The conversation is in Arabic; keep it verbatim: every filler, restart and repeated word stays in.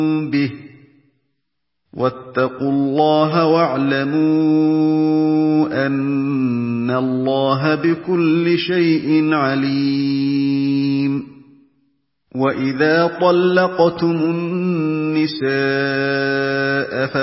به واتقوا الله واعلموا أن الله بكل شيء عليم وإذا طلقتم النساء